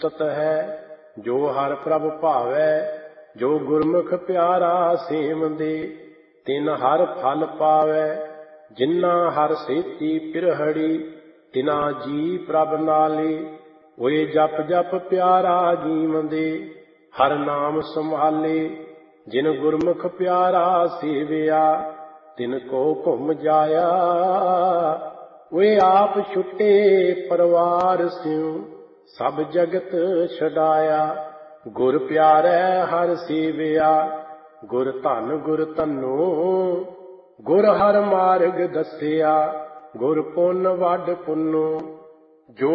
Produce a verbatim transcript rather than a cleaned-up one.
ਸਤ ਹੈ ਜੋ ਹਰ ਪ੍ਰਭ ਭਾਵੈ, ਜੋ ਗੁਰਮੁਖ ਪਿਆਰਾ ਸੇਵੰਦੇ, ਤਿਨ ਹਰ ਫਲ ਪਾਵੈ। ਜਿਨਾ ਹਰ ਸੇਤੀ ਪਿਰਹੜੀ, ਤਿਨਾ ਜੀ ਪ੍ਰਭ ਨਾਲੇ, ਓਏ ਜਪ ਜਪ ਪਿਆਰਾ ਜੀਵੰਦੇ, ਹਰ ਨਾਮ ਸੰਭਾਲੇ। ਜਿਨ ਗੁਰਮੁਖ ਪਿਆਰਾ ਸੇਵਿਆ, ਤਿਨ ਕੋ ਘੁਮ ਜਾਇਆ, ਓਏ ਆਪ ਛੁੱਟੇ ਪਰਵਾਰ ਸਿਉ, ਸਭ ਜਗਤ ਛਡਾਇਆ। ਗੁਰ ਪਿਆਰੈ ਹਰ ਸੇਵਿਆ, ਗੁਰ ਧਨ ਗੁਰ ਧਨੋ, ਗੁਰ ਹਰ ਮਾਰਗ ਦੱਸਿਆ, ਗੁਰ ਪੁੰਨ ਵੱਡ ਪੁੰਨੋ। ਜੋ